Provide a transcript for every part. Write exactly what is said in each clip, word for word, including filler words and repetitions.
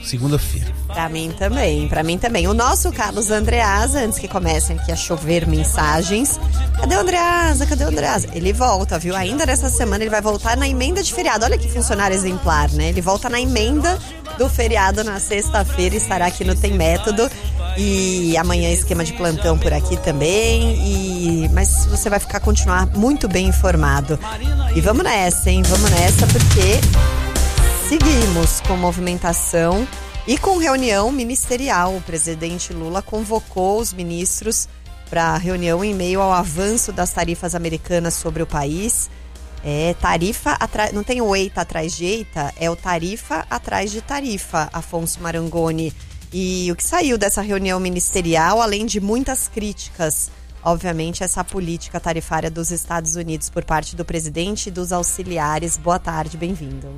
segunda-feira. Pra mim também, pra mim também. O nosso Carlos Andreasa, antes que comecem aqui a chover mensagens. Cadê o Andreasa? Cadê o Andreasa? Ele volta, viu? Ainda nessa semana ele vai voltar na emenda de feriado. Olha que funcionário exemplar, né? Ele volta na emenda do feriado na sexta-feira e estará aqui no Tem Método. E amanhã esquema de plantão por aqui também. E... Mas você vai ficar continuar muito bem informado. E vamos nessa, hein? Vamos nessa porque seguimos com movimentação e com reunião ministerial. O presidente Lula convocou os ministros para a reunião em meio ao avanço das tarifas americanas sobre o país. É tarifa atrás, não tem o eita atrás de eita, é o tarifa atrás de tarifa, Afonso Marangoni. E o que saiu dessa reunião ministerial, além de muitas críticas, obviamente, essa política tarifária dos Estados Unidos por parte do presidente e dos auxiliares. Boa tarde, bem-vindo.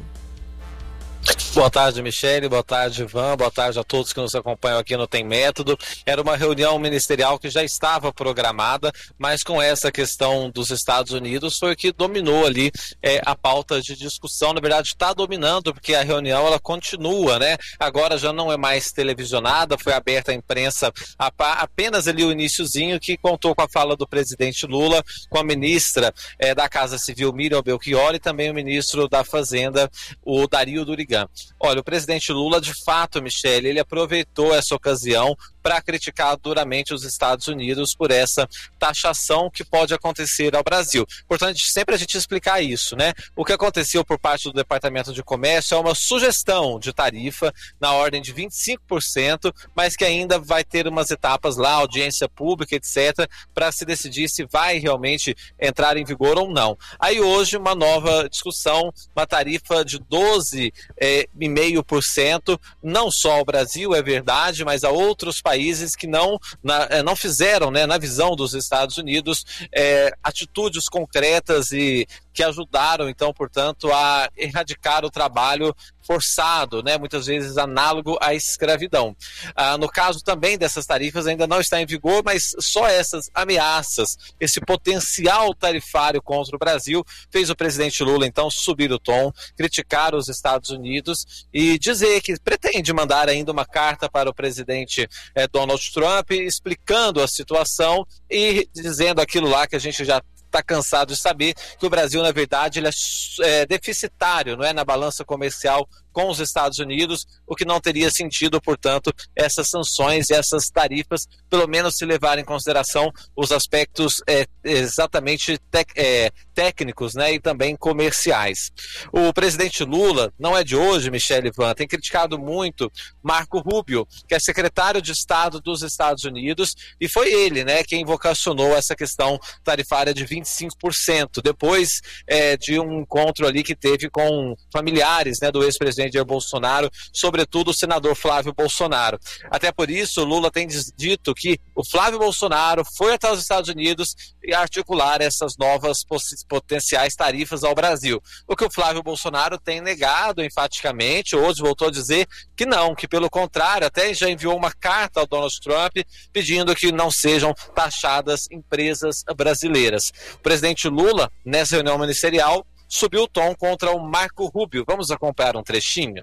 Boa tarde, Michele, boa tarde, Ivan, boa tarde a todos que nos acompanham aqui no Tem Método. Era uma reunião ministerial que já estava programada, mas com essa questão dos Estados Unidos foi o que dominou ali é, a pauta de discussão. Na verdade, está dominando, porque a reunião ela continua, né? Agora já não é mais televisionada, foi aberta à imprensa a, apenas ali o iniciozinho, que contou com a fala do presidente Lula, com a ministra é, da Casa Civil, Miriam Belchior, e também o ministro da Fazenda, o Dario Durigan. Olha, o presidente Lula, de fato, Michele, ele aproveitou essa ocasião para criticar duramente os Estados Unidos por essa taxação que pode acontecer ao Brasil. Portanto, sempre a gente explicar isso, né? O que aconteceu por parte do Departamento de Comércio é uma sugestão de tarifa na ordem de vinte e cinco por cento, mas que ainda vai ter umas etapas lá, audiência pública, etcétera, para se decidir se vai realmente entrar em vigor ou não. Aí hoje uma nova discussão, uma tarifa de doze vírgula cinco por cento, não só ao Brasil, é verdade, mas a outros países que não, na, não fizeram, né, na visão dos Estados Unidos, é, atitudes concretas e que ajudaram, então, portanto, a erradicar o trabalho forçado, né, muitas vezes análogo à escravidão. Ah, no caso também dessas tarifas ainda não está em vigor, mas só essas ameaças, esse potencial tarifário contra o Brasil, fez o presidente Lula, então, subir o tom, criticar os Estados Unidos e dizer que pretende mandar ainda uma carta para o presidente eh, Donald Trump, explicando a situação e dizendo aquilo lá que a gente já está cansado de saber, que o Brasil, na verdade, ele é, é deficitário, não é, na balança comercial com os Estados Unidos, o que não teria sentido, portanto, essas sanções e essas tarifas, pelo menos se levar em consideração os aspectos é, exatamente tec, é, técnicos, né, e também comerciais. O presidente Lula, não é de hoje, Michele Ivan, tem criticado muito Marco Rubio, que é secretário de Estado dos Estados Unidos, e foi ele, né, quem vocacionou essa questão tarifária de vinte e cinco por cento, depois é, de um encontro ali que teve com familiares, né, do ex-presidente Jair Bolsonaro, sobretudo o senador Flávio Bolsonaro. Até por isso, Lula tem dito que o Flávio Bolsonaro foi até os Estados Unidos e articular essas novas potenciais tarifas ao Brasil. O que o Flávio Bolsonaro tem negado enfaticamente, hoje voltou a dizer que não, que pelo contrário, até já enviou uma carta ao Donald Trump pedindo que não sejam taxadas empresas brasileiras. O presidente Lula, nessa reunião ministerial, subiu o tom contra o Marco Rubio. Vamos acompanhar um trechinho?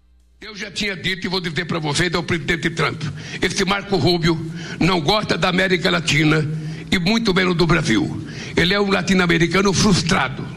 Eu já tinha dito e vou dizer para vocês ao presidente Trump, esse Marco Rubio não gosta da América Latina e muito menos do Brasil. Ele é um latino-americano frustrado.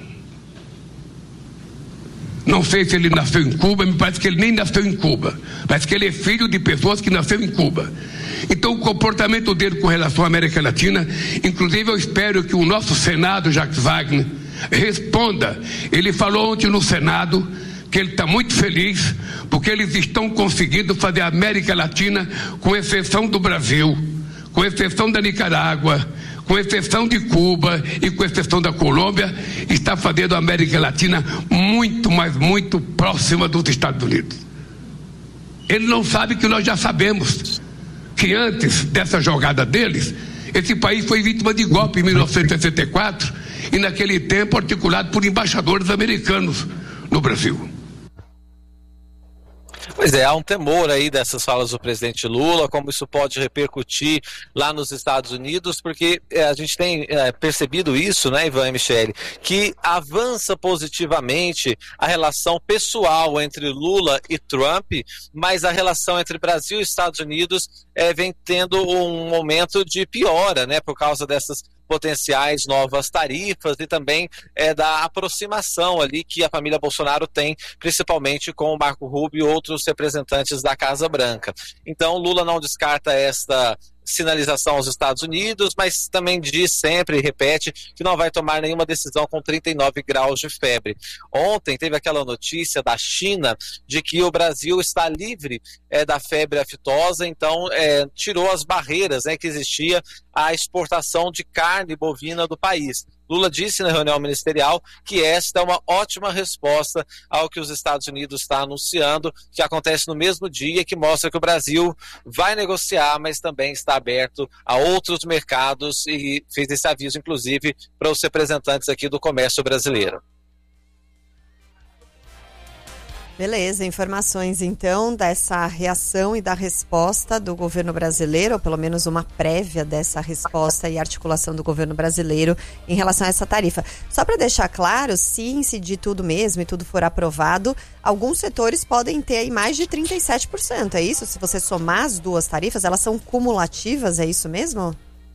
Não sei se ele nasceu em Cuba, me parece que ele nem nasceu em Cuba. Parece que ele é filho de pessoas que nasceram em Cuba. Então o comportamento dele com relação à América Latina, inclusive eu espero que o nosso Senado, Jacques Wagner, responda. Ele falou ontem no Senado que ele está muito feliz porque eles estão conseguindo fazer a América Latina, com exceção do Brasil, com exceção da Nicarágua, com exceção de Cuba e com exceção da Colômbia, está fazendo a América Latina muito, mas muito próxima dos Estados Unidos. Ele não sabe que nós já sabemos que antes dessa jogada deles, esse país foi vítima de golpe em mil novecentos e sessenta e quatro e naquele tempo articulado por embaixadores americanos no Brasil. Pois é, há um temor aí dessas falas do presidente Lula, como isso pode repercutir lá nos Estados Unidos, porque é, a gente tem é, percebido isso, né, Ivan e Michele, que avança positivamente a relação pessoal entre Lula e Trump, mas a relação entre Brasil e Estados Unidos é, vem tendo um momento de piora, né, por causa dessas potenciais novas tarifas e também é, da aproximação ali que a família Bolsonaro tem, principalmente com o Marco Rubio e outros representantes da Casa Branca. Então, Lula não descarta esta sinalização aos Estados Unidos, mas também diz sempre e repete que não vai tomar nenhuma decisão com trinta e nove graus de febre. Ontem teve aquela notícia da China de que o Brasil está livre é, da febre aftosa, então é, tirou as barreiras, né, que existia à exportação de carne bovina do país. Lula disse na reunião ministerial que esta é uma ótima resposta ao que os Estados Unidos está anunciando, que acontece no mesmo dia, que mostra que o Brasil vai negociar, mas também está aberto a outros mercados e fez esse aviso, inclusive, para os representantes aqui do comércio brasileiro. Beleza, informações então dessa reação e da resposta do governo brasileiro, ou pelo menos uma prévia dessa resposta e articulação do governo brasileiro em relação a essa tarifa. Só para deixar claro, se incidir tudo mesmo e tudo for aprovado, alguns setores podem ter aí mais de trinta e sete por cento, é isso? Se você somar as duas tarifas, elas são cumulativas, é isso mesmo?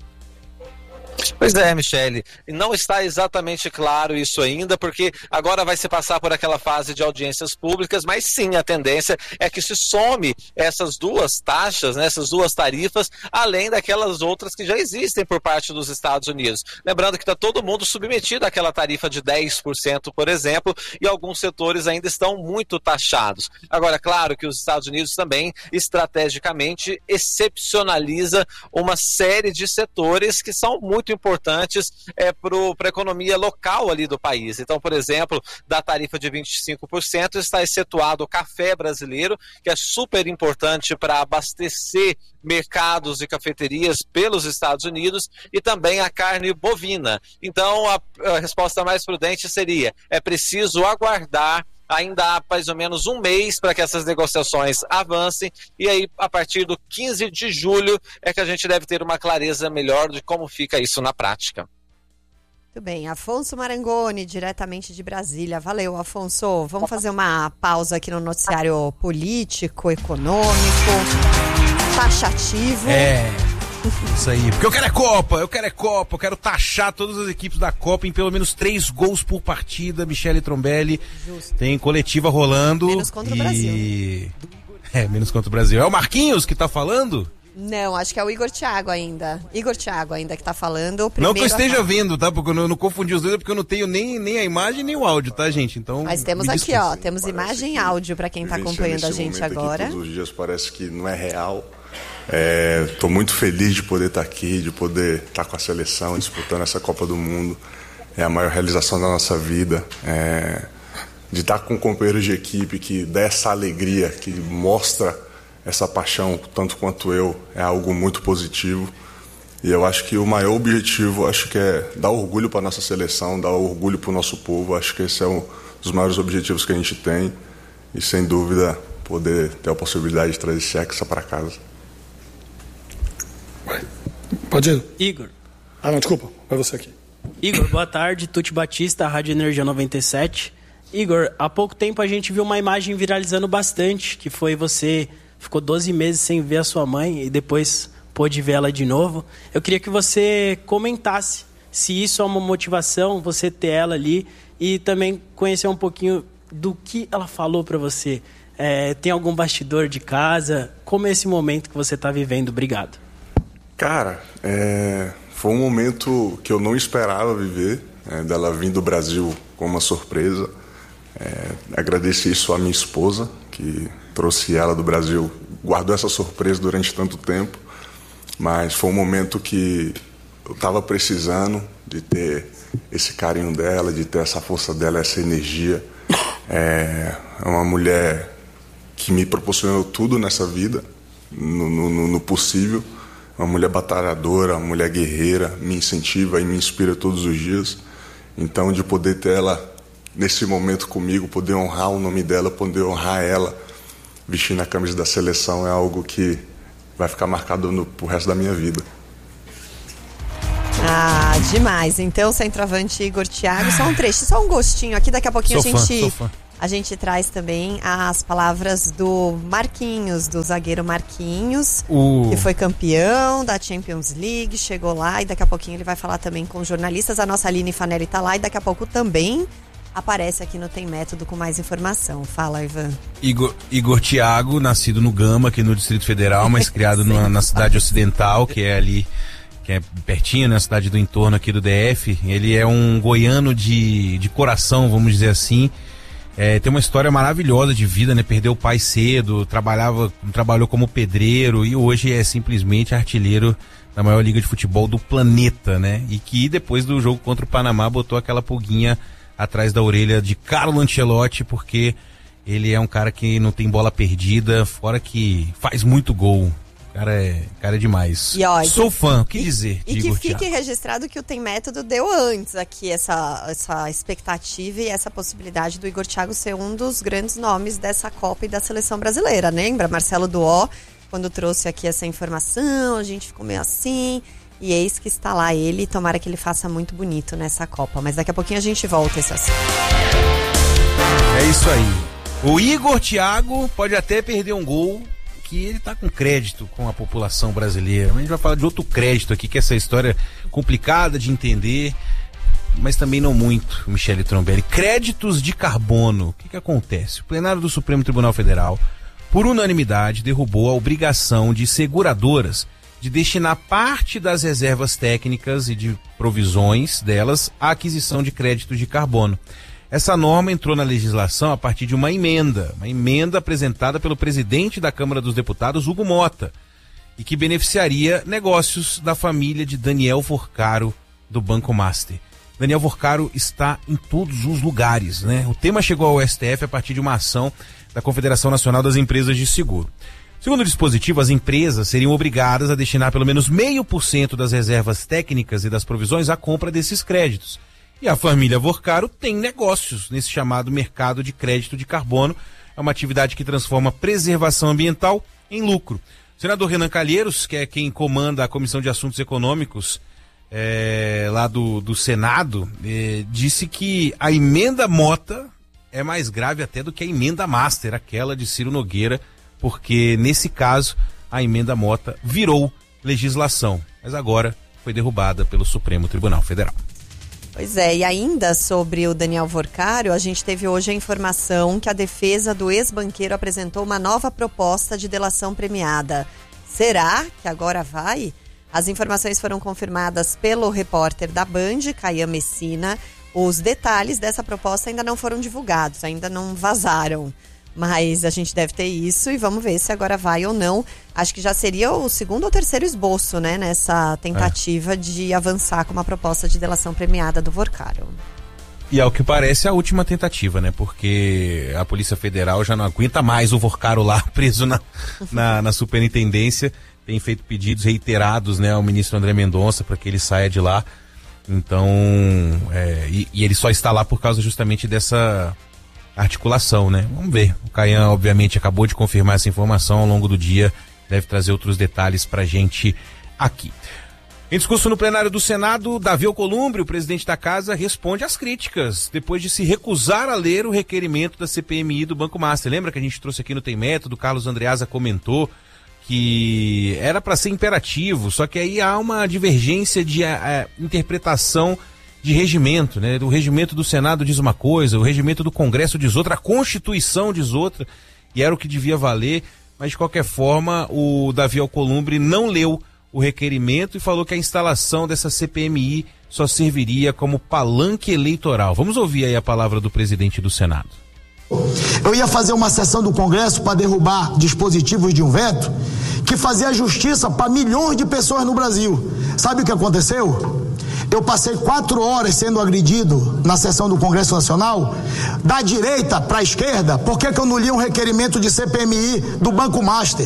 Pois é, Michele, não está exatamente claro isso ainda, porque agora vai se passar por aquela fase de audiências públicas, mas sim, a tendência é que se some essas duas taxas, né, essas duas tarifas, além daquelas outras que já existem por parte dos Estados Unidos. Lembrando que está todo mundo submetido àquela tarifa de dez por cento, por exemplo, e alguns setores ainda estão muito taxados. Agora, claro que os Estados Unidos também, estrategicamente, excepcionaliza uma série de setores que são muito importantes é, para a economia local ali do país. Então, por exemplo, da tarifa de vinte e cinco por cento está excetuado o café brasileiro, que é super importante para abastecer mercados e cafeterias pelos Estados Unidos, e também a carne bovina. Então, a, a resposta mais prudente seria: é preciso aguardar. Ainda há mais ou menos um mês para que essas negociações avancem, e aí a partir do quinze de julho é que a gente deve ter uma clareza melhor de como fica isso na prática. Muito bem, Afonso Marangoni, diretamente de Brasília. Valeu, Afonso. Vamos fazer uma pausa aqui no noticiário político, econômico, taxativo. É... Isso aí, porque eu quero é Copa, eu quero é Copa, eu quero taxar todas as equipes da Copa em pelo menos três gols por partida. Michele Trombelli. Justo. Tem coletiva rolando. Menos contra e... o Brasil. É, menos contra o Brasil. É o Marquinhos que tá falando? Não, acho que é o Igor Thiago ainda. Igor Thiago ainda que tá falando. Primeiro não que eu esteja a... vendo, tá? Porque eu não, eu não confundi os dois, é porque eu não tenho nem, nem a imagem nem o áudio, tá, gente? Então. Mas temos aqui, desculpa. Ó, temos parece imagem e áudio pra quem tá acompanhando a gente agora. Todos os dias parece que não é real. Estou é, muito feliz de poder estar aqui, de poder estar com a seleção, disputando essa Copa do Mundo. É a maior realização da nossa vida. É, de estar com companheiros de equipe que dá essa alegria, que mostra essa paixão tanto quanto eu, é algo muito positivo. E eu acho que o maior objetivo, acho que é dar orgulho para a nossa seleção, dar orgulho para o nosso povo. Acho que esse é um dos maiores objetivos que a gente tem. E, sem dúvida, poder ter a possibilidade de trazer esse Hexa para casa. Pode ir. Igor. Ah, não, desculpa. Vai você aqui. Igor, boa tarde. Tuti Batista, Rádio Energia noventa e sete. Igor, há pouco tempo a gente viu uma imagem viralizando bastante, que foi você ficou doze meses sem ver a sua mãe e depois pôde ver ela de novo. Eu queria que você comentasse se isso é uma motivação, você ter ela ali, e também conhecer um pouquinho do que ela falou para você. É, tem algum bastidor de casa? Como é esse momento que você está vivendo? Obrigado. Cara, é, foi um momento que eu não esperava viver, é, dela vir do Brasil com uma surpresa. É, agradeço isso à minha esposa, que trouxe ela do Brasil, guardou essa surpresa durante tanto tempo, mas foi um momento que eu estava precisando de ter esse carinho dela, de ter essa força dela, essa energia. É uma mulher que me proporcionou tudo nessa vida, no, no, no possível. Uma mulher batalhadora, uma mulher guerreira, me incentiva e me inspira todos os dias. Então, de poder ter ela nesse momento comigo, poder honrar o nome dela, poder honrar ela, vestir na camisa da seleção é algo que vai ficar marcado no, pro resto da minha vida. Ah, demais. Então, centroavante Igor Thiago, só um trecho, só um gostinho aqui. Daqui a pouquinho sou a fã, gente sou fã. a gente traz também as palavras do Marquinhos, do zagueiro Marquinhos, o... que foi campeão da Champions League, chegou lá e daqui a pouquinho ele vai falar também com jornalistas. A nossa Aline Fanelli tá lá e daqui a pouco também aparece aqui no Tem Método com mais informação. Fala, Ivan. Igor, Igor Thiago, nascido no Gama, aqui no Distrito Federal, mas criado numa, na cidade ocidental, que é ali, que é pertinho, na cidade do entorno aqui do D F. Ele é um goiano de, de coração, vamos dizer assim. É, tem uma história maravilhosa de vida, né? Perdeu o pai cedo, trabalhava, trabalhou como pedreiro e hoje é simplesmente artilheiro da maior liga de futebol do planeta, né? E que depois do jogo contra o Panamá botou aquela pulguinha atrás da orelha de Carlo Ancelotti, porque ele é um cara que não tem bola perdida, fora que faz muito gol. O cara é, cara é demais. E, ó, Sou que, fã, o que e, dizer? E que fique Thiago. registrado que o Tem Método deu antes aqui essa, essa expectativa e essa possibilidade do Igor Thiago ser um dos grandes nomes dessa Copa e da seleção brasileira. Lembra? Marcelo Duó, quando trouxe aqui essa informação, a gente ficou meio assim... E eis que está lá ele, tomara que ele faça muito bonito nessa Copa. Mas daqui a pouquinho a gente volta a esse assunto. É isso aí. O Igor Thiago pode até perder um gol, que ele tá com crédito com a população brasileira. Mas a gente vai falar de outro crédito aqui, que é essa história complicada de entender, mas também não muito, Michele Trombelli. Créditos de carbono. O que que acontece? O plenário do Supremo Tribunal Federal, por unanimidade, derrubou a obrigação de seguradoras de destinar parte das reservas técnicas e de provisões delas à aquisição de créditos de carbono. Essa norma entrou na legislação a partir de uma emenda, uma emenda apresentada pelo presidente da Câmara dos Deputados, Hugo Mota, e que beneficiaria negócios da família de Daniel Forcaro, do Banco Master. Daniel Forcaro está em todos os lugares, né? O tema chegou ao S T F a partir de uma ação da Confederação Nacional das Empresas de Seguro. Segundo o dispositivo, as empresas seriam obrigadas a destinar pelo menos meio por cento das reservas técnicas e das provisões à compra desses créditos. E a família Forcaro tem negócios nesse chamado mercado de crédito de carbono. É uma atividade que transforma preservação ambiental em lucro. O senador Renan Calheiros, que é quem comanda a Comissão de Assuntos Econômicos é, lá do, do Senado, é, disse que a emenda Mota é mais grave até do que a emenda Master, aquela de Ciro Nogueira, porque nesse caso a emenda Mota virou legislação, mas agora foi derrubada pelo Supremo Tribunal Federal. Pois é, e ainda sobre o Daniel Forcaro, a gente teve hoje a informação que a defesa do ex-banqueiro apresentou uma nova proposta de delação premiada. Será que agora vai? As informações foram confirmadas pelo repórter da Band, Caian Messina. Os detalhes dessa proposta ainda não foram divulgados, ainda não vazaram. Mas a gente deve ter isso e vamos ver se agora vai ou não. Acho que já seria o segundo ou terceiro esboço, né? Nessa tentativa é. de avançar com uma proposta de delação premiada do Forcaro. E ao que parece a última tentativa, né? Porque a Polícia Federal já não aguenta mais o Forcaro lá preso na, na, na superintendência. Tem feito pedidos reiterados, né, ao ministro André Mendonça para que ele saia de lá. Então, é, e, e ele só está lá por causa justamente dessa articulação, né? Vamos ver. O Caian, obviamente, acabou de confirmar essa informação ao longo do dia, deve trazer outros detalhes pra gente aqui. Em discurso no plenário do Senado, Davi Alcolumbre, o presidente da casa, responde às críticas depois de se recusar a ler o requerimento da C P M I do Banco Master. Lembra que a gente trouxe aqui no Tem Método, o Carlos Andreasa comentou que era para ser imperativo, só que aí há uma divergência de a, a, interpretação de regimento, né? O regimento do Senado diz uma coisa, o regimento do Congresso diz outra, a Constituição diz outra, e era o que devia valer, mas de qualquer forma o Davi Alcolumbre não leu o requerimento e falou que a instalação dessa C P M I só serviria como palanque eleitoral. Vamos ouvir aí a palavra do presidente do Senado. Eu ia fazer uma sessão do Congresso para derrubar dispositivos de um veto que fazia justiça para milhões de pessoas no Brasil. Sabe o que aconteceu? Eu passei quatro horas sendo agredido na sessão do Congresso Nacional, da direita para a esquerda. Por que que eu não li um requerimento de C P M I do Banco Master?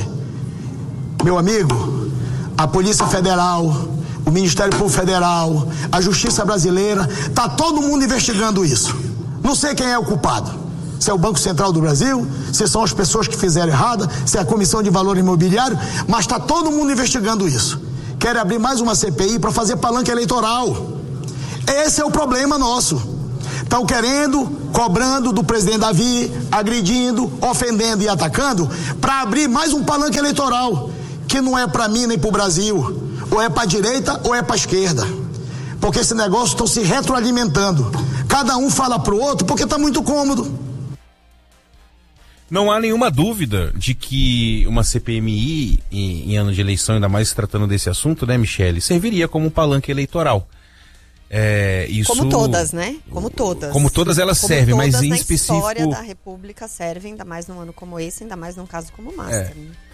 Meu amigo, a Polícia Federal, o Ministério Público Federal, a Justiça Brasileira, tá todo mundo investigando isso. Não sei quem é o culpado. se é o Banco Central do Brasil, se são as pessoas que fizeram errado, se é a Comissão de Valor Imobiliário, mas está todo mundo investigando isso. Querem abrir mais uma C P I para fazer palanque eleitoral. Esse é o problema nosso. Estão querendo, cobrando do presidente Davi, agredindo, ofendendo e atacando, para abrir mais um palanque eleitoral, que não é para mim nem para o Brasil, ou é para a direita ou é para a esquerda, porque esse negócio estão se retroalimentando, cada um fala para o outro porque está muito cômodo. Não há nenhuma dúvida de que uma C P M I em, em ano de eleição, ainda mais se tratando desse assunto, né, Michele, serviria como um palanque eleitoral. É, isso, como todas, né? Como todas. Como todas elas como servem, todas mas em na específico... história da República servem, ainda mais num ano como esse, ainda mais num caso como o Master. É.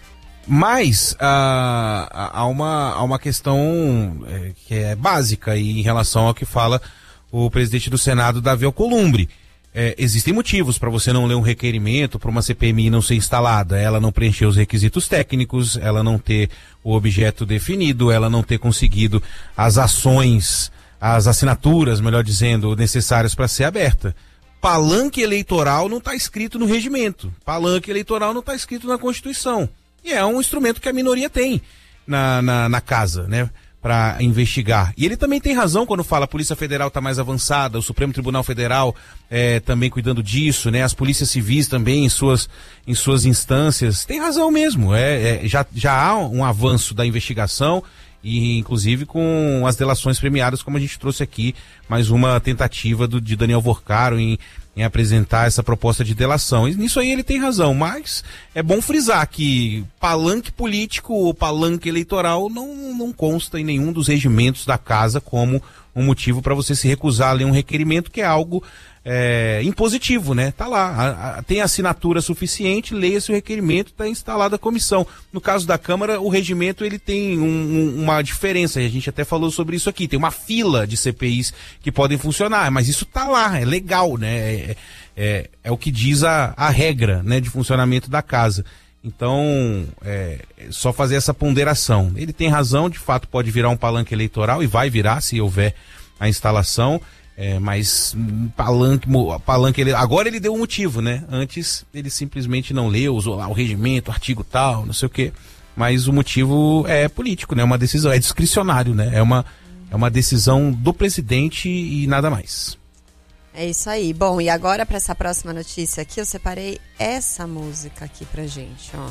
Mas ah, há, uma, há uma questão é, que é básica aí em relação ao que fala o presidente do Senado, Davi Alcolumbre. É, existem motivos para você não ler um requerimento, para uma C P M I não ser instalada, ela não preencher os requisitos técnicos, ela não ter o objeto definido, ela não ter conseguido as ações, as assinaturas, melhor dizendo, necessárias para ser aberta. Palanque eleitoral não está escrito no regimento, palanque eleitoral não está escrito na Constituição. E é um instrumento que a minoria tem na, na, na casa, né? Para investigar. E ele também tem razão quando fala a Polícia Federal está mais avançada, o Supremo Tribunal Federal é, também cuidando disso, né? As polícias civis também em suas, em suas instâncias. Tem razão mesmo. É, é, já, já há um avanço da investigação e inclusive com as delações premiadas, como a gente trouxe aqui, mais uma tentativa do, de Daniel Vorcaro em, em apresentar essa proposta de delação. E nisso aí ele tem razão, mas é bom frisar que palanque político ou palanque eleitoral não, não consta em nenhum dos regimentos da casa como um motivo para você se recusar a ler um requerimento, que é algo é, impositivo, né? Tá lá, a, a, tem assinatura suficiente, leia-se o requerimento, está instalada a comissão. No caso da Câmara, o regimento ele tem um, um, uma diferença, e a gente até falou sobre isso aqui, tem uma fila de C P Is que podem funcionar, mas isso tá lá, é legal, né? É, é, é o que diz a, a regra, né, de funcionamento da casa. Então, é só fazer essa ponderação. Ele tem razão, de fato pode virar um palanque eleitoral, e vai virar se houver a instalação, é, mas palanque, palanque ele, agora ele deu um motivo, né? Antes ele simplesmente não leu, usou lá o regimento, o artigo tal, não sei o quê, mas o motivo é político, né? Uma decisão, é discricionário, né? É uma, é uma decisão do presidente e nada mais. É isso aí. Bom, e agora para essa próxima notícia aqui, eu separei essa música aqui pra gente, ó.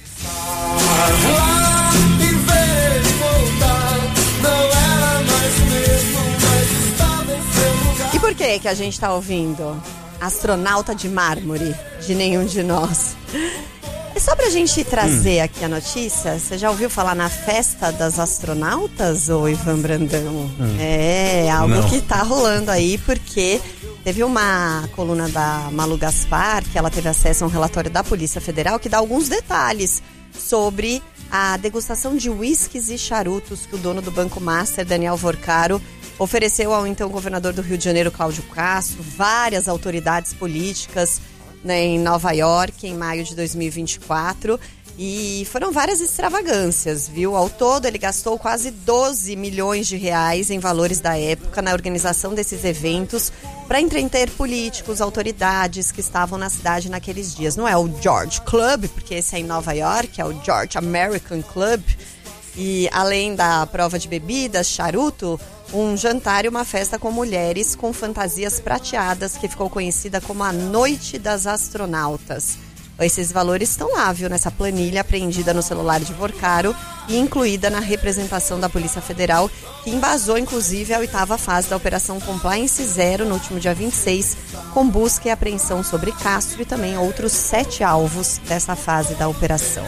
E por que que a gente tá ouvindo Astronauta de Mármore, de Nenhum de Nós? É só pra gente trazer hum. aqui a notícia. Você já ouviu falar na Festa das Astronautas, ô Ivan Brandão? Hum. É, algo Não. que tá rolando aí, porque teve uma coluna da Malu Gaspar, que ela teve acesso a um relatório da Polícia Federal, que dá alguns detalhes sobre a degustação de uísques e charutos que o dono do Banco Master, Daniel Vorcaro, ofereceu ao então governador do Rio de Janeiro, Cláudio Castro, várias autoridades políticas, né, em Nova York, em maio de dois mil e vinte e quatro, e foram várias extravagâncias, viu? Ao todo, ele gastou quase doze milhões de reais em valores da época na organização desses eventos para entreter políticos, autoridades que estavam na cidade naqueles dias. Não é o George Club, porque esse é em Nova York, é o George American Club. E além da prova de bebidas, charuto, um jantar e uma festa com mulheres com fantasias prateadas, que ficou conhecida como a Noite das Astronautas. Esses valores estão lá, viu, nessa planilha apreendida no celular de Vorcaro e incluída na representação da Polícia Federal, que embasou, inclusive, a oitava fase da Operação Compliance Zero no último dia vinte e seis, com busca e apreensão sobre Castro e também outros sete alvos dessa fase da operação.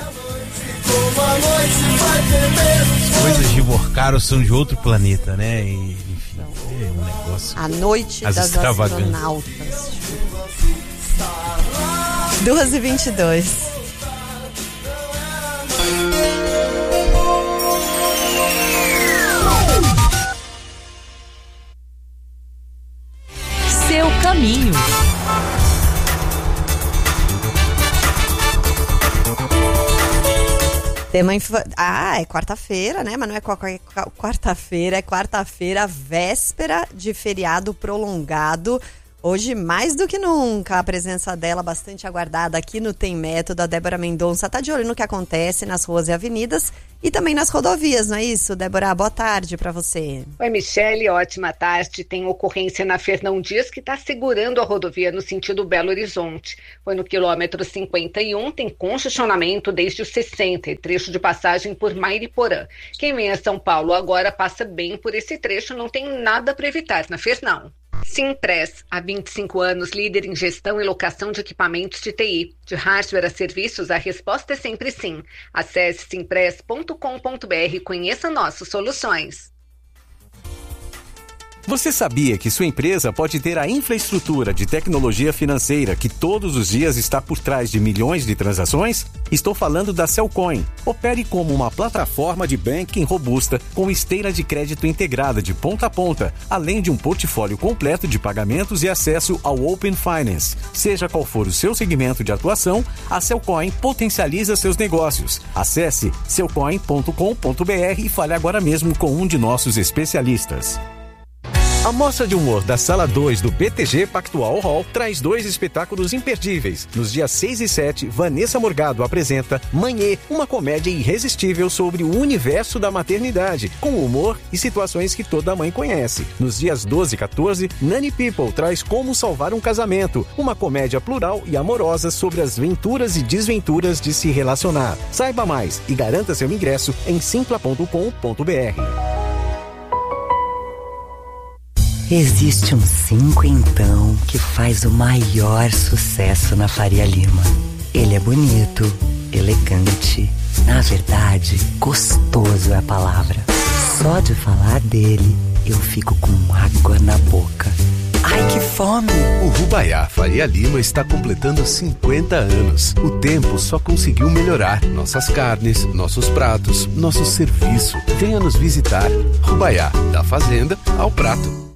As coisas de Vorcaro são de outro planeta, né? E, enfim, é um negócio. A Noite das Astronautas. duas e vinte e dois. Seu caminho. Tema inf... Ah, é quarta-feira, né? Mas não é quarta-feira, é quarta-feira, véspera de feriado prolongado. Hoje, mais do que nunca, a presença dela bastante aguardada aqui no Tem Método. A Débora Mendonça está de olho no que acontece nas ruas e avenidas e também nas rodovias, não é isso? Débora, boa tarde para você. Oi, Michele, ótima tarde. Tem ocorrência na Fernão Dias que está segurando a rodovia no sentido Belo Horizonte. Foi no quilômetro cinquenta e um, tem congestionamento desde o sessenta, e trecho de passagem por Mairiporã. Quem vem a São Paulo agora passa bem por esse trecho, não tem nada para evitar na Fernão. Simpress, há vinte e cinco anos, líder em gestão e locação de equipamentos de T I. De hardware a serviços, a resposta é sempre sim. Acesse simpress ponto com ponto b r e conheça nossas soluções. Você sabia que sua empresa pode ter a infraestrutura de tecnologia financeira que todos os dias está por trás de milhões de transações? Estou falando da Cellcoin. Opere como uma plataforma de banking robusta com esteira de crédito integrada de ponta a ponta, além de um portfólio completo de pagamentos e acesso ao Open Finance. Seja qual for o seu segmento de atuação, a Cellcoin potencializa seus negócios. Acesse cellcoin ponto com ponto b r e fale agora mesmo com um de nossos especialistas. A Mostra de Humor da Sala dois do B T G Pactual Hall traz dois espetáculos imperdíveis. Nos dias seis e sete, Vanessa Morgado apresenta Manhê, uma comédia irresistível sobre o universo da maternidade, com humor e situações que toda mãe conhece. Nos dias doze e quatorze, Nani People traz Como Salvar um Casamento, uma comédia plural e amorosa sobre as venturas e desventuras de se relacionar. Saiba mais e garanta seu ingresso em simpla ponto com ponto b r. Existe um cinquentão que faz o maior sucesso na Faria Lima. Ele é bonito, elegante, na verdade, gostoso é a palavra. Só de falar dele, eu fico com água na boca. Ai, que fome! O Rubaiá Faria Lima está completando cinquenta anos. O tempo só conseguiu melhorar nossas carnes, nossos pratos, nosso serviço. Venha nos visitar. Rubaiá, da fazenda ao prato.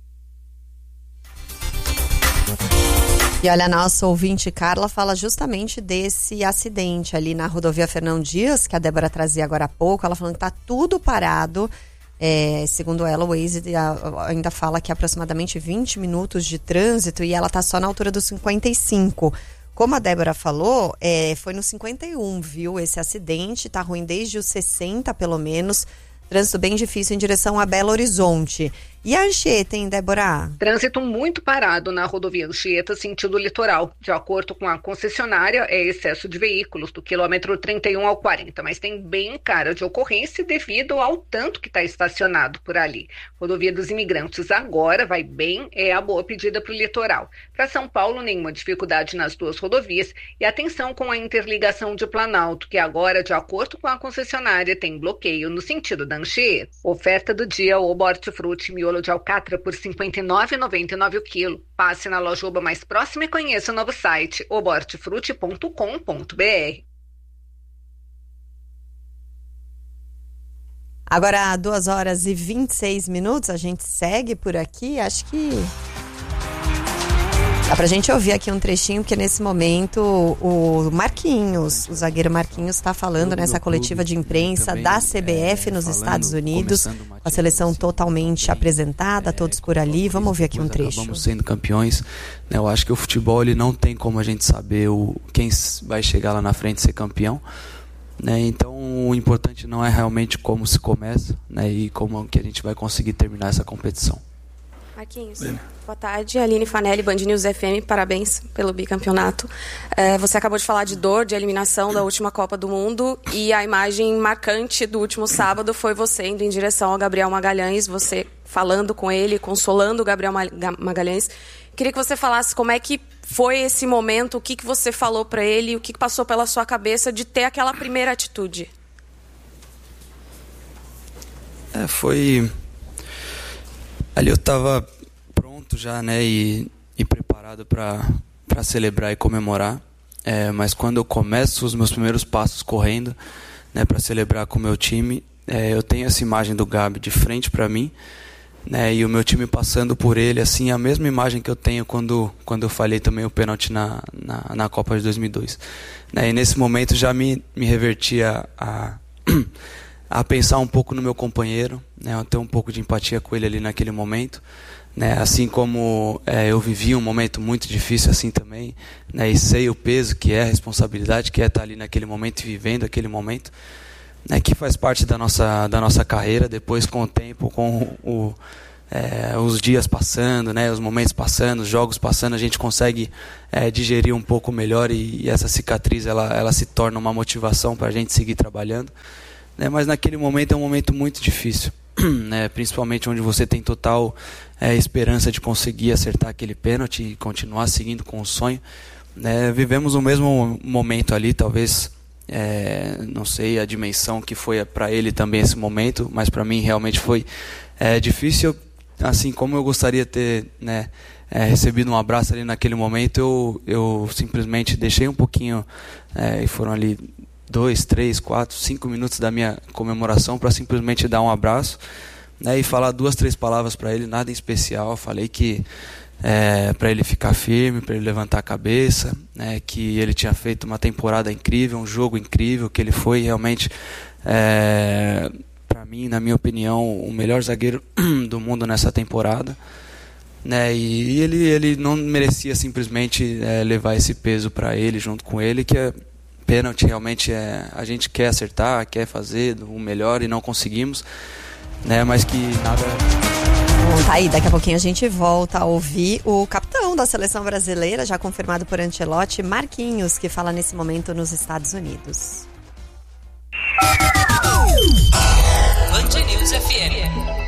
E olha, a nossa ouvinte Carla fala justamente desse acidente ali na rodovia Fernão Dias, que a Débora trazia agora há pouco. Ela falando que tá tudo parado. É, segundo ela, o Waze ainda fala que é aproximadamente vinte minutos de trânsito e ela tá só na altura dos cinquenta e cinco. Como a Débora falou, é, foi no cinquenta e um, viu? Esse acidente tá ruim desde os sessenta, pelo menos. Trânsito bem difícil em direção a Belo Horizonte. E a Anchieta, hein, Débora? Trânsito muito parado na rodovia Anchieta, sentido litoral. De acordo com a concessionária, é excesso de veículos do quilômetro trinta e um ao quarenta, mas tem bem cara de ocorrência devido ao tanto que está estacionado por ali. Rodovia dos Imigrantes agora vai bem, é a boa pedida para o litoral. Para São Paulo, nenhuma dificuldade nas duas rodovias e atenção com a interligação de Planalto, que agora, de acordo com a concessionária, tem bloqueio no sentido da Anchieta. Oferta do dia, o Hortifruti miolo de alcatra por cinquenta e nove reais e noventa e nove centavos o quilo. Passe na loja Oba mais próxima e conheça o novo site oba hortifruti ponto com ponto b r. Agora, duas horas e vinte e seis minutos, a gente segue por aqui, acho que dá pra gente ouvir aqui um trechinho, porque nesse momento o Marquinhos, o zagueiro Marquinhos, está falando nessa coletiva de imprensa da C B F nos Estados Unidos, a seleção totalmente apresentada, todos por ali. Vamos ouvir aqui um trecho. Vamos sendo campeões, né? Eu acho que o futebol ele não tem como a gente saber o, quem vai chegar lá na frente e ser campeão, né? Então o importante não é realmente como se começa, né? E como que a gente vai conseguir terminar essa competição. Marquinhos, boa tarde. Aline Fanelli, Band News F M, parabéns pelo bicampeonato. É, você acabou de falar de dor, de eliminação da última Copa do Mundo, e a imagem marcante do último sábado foi você indo em direção ao Gabriel Magalhães, você falando com ele, consolando o Gabriel Magalhães. Queria que você falasse como é que foi esse momento, o que, que você falou para ele, o que, que passou pela sua cabeça de ter aquela primeira atitude. É, foi... Ali eu estava pronto já, né, e, e preparado para para celebrar e comemorar. É, mas quando eu começo os meus primeiros passos correndo, né, para celebrar com o meu time, é, eu tenho essa imagem do Gabi de frente para mim, né, e o meu time passando por ele, assim, a mesma imagem que eu tenho quando, quando eu falhei também o pênalti na, na, na Copa de dois mil e dois. Né, e nesse momento já me, me revertia a... a pensar um pouco no meu companheiro, né, a ter um pouco de empatia com ele ali naquele momento, né? Assim como é, eu vivi um momento muito difícil assim também, né? E sei o peso que é, a responsabilidade que é estar ali naquele momento e vivendo aquele momento, né? Que faz parte da nossa, da nossa carreira. Depois, com o tempo, com o, é, os dias passando, né? Os momentos passando, os jogos passando, a gente consegue é, digerir um pouco melhor e, e essa cicatriz ela, ela se torna uma motivação para a gente seguir trabalhando, né? Mas naquele momento é um momento muito difícil, né? Principalmente onde você tem total é, esperança de conseguir acertar aquele pênalti e continuar seguindo com o sonho, né? Vivemos o mesmo momento ali, talvez, é, não sei a dimensão que foi para ele também esse momento, mas para mim realmente foi é, difícil. Assim como eu gostaria de ter, né, é, recebido um abraço ali naquele momento, eu, eu simplesmente deixei um pouquinho, é, e foram ali dois, três, quatro, cinco minutos da minha comemoração para simplesmente dar um abraço, né, e falar duas, três palavras para ele, nada em especial. Falei que é, para ele ficar firme, para ele levantar a cabeça, né, que ele tinha feito uma temporada incrível, um jogo incrível, que ele foi realmente, é, para mim, na minha opinião, o melhor zagueiro do mundo nessa temporada, né, e ele, ele não merecia simplesmente é, levar esse peso para ele, junto com ele, que é pênalti. Realmente é, a gente quer acertar, quer fazer o melhor e não conseguimos, né, mas que nada... Bom, tá aí, daqui a pouquinho a gente volta a ouvir o capitão da seleção brasileira, já confirmado por Ancelotti, Marquinhos, que fala nesse momento nos Estados Unidos. Band News F M.